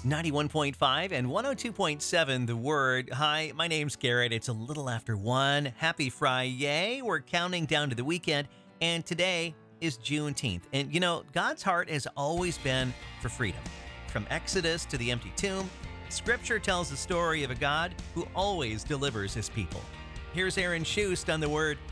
91.5 and 102.7 The Word. Hi, my name's Garrett. It's a little after 1. Happy Friday. We're counting down to the weekend, and today is Juneteenth. And God's heart has always been for freedom. From Exodus to the empty tomb, Scripture tells the story of a God who always delivers his people. Here's Aaron Schust on The Word